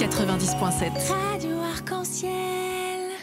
90.7. Radio Arc-en-Ciel.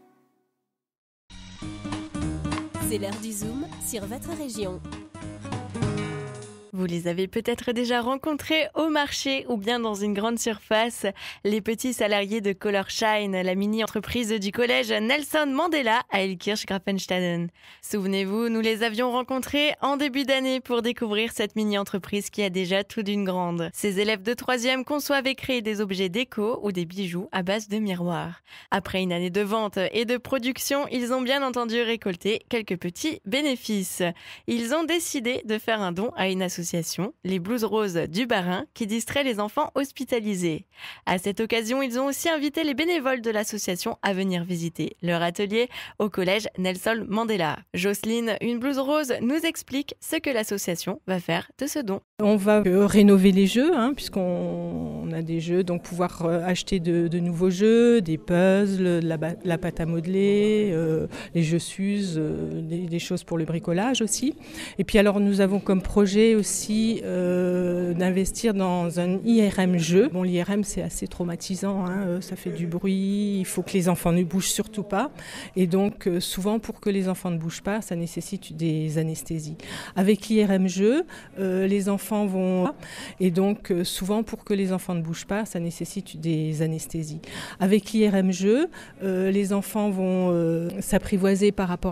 C'est l'heure du Zoom sur votre région. Vous les avez peut-être déjà rencontrés au marché ou bien dans une grande surface. Les petits salariés de Color Shine, la mini-entreprise du collège Nelson Mandela à Illkirch-Grafenstaden. Souvenez-vous, nous les avions rencontrés en début d'année pour découvrir cette mini-entreprise qui a déjà tout d'une grande. Ces élèves de 3e conçoivent et créent des objets déco ou des bijoux à base de miroirs. Après une année de vente et de production, ils ont bien entendu récolté quelques petits bénéfices. Ils ont décidé de faire un don à une association, les Blues Roses du Bas-Rhin, qui distrait les enfants hospitalisés. À cette occasion, ils ont aussi invité les bénévoles de l'association à venir visiter leur atelier au collège Nelson Mandela. Jocelyne, une Blues Rose, nous explique ce que l'association va faire de ce don. On va rénover les jeux, puisqu'on a des jeux, donc pouvoir acheter de nouveaux jeux, des puzzles, la pâte à modeler, les jeux Suze, des choses pour le bricolage aussi. Et puis alors nous avons comme projet aussi d'investir dans un IRM jeu. Bon, l'IRM c'est assez traumatisant, ça fait du bruit, il faut que les enfants ne bougent surtout pas. Et donc souvent pour que les enfants ne bougent pas, ça nécessite des anesthésies. Avec l'IRM jeu, les enfants vont... Et donc souvent pour que les enfants ne bougent pas, ça nécessite des anesthésies. Avec l'IRM jeu, les enfants vont s'apprivoiser par rapport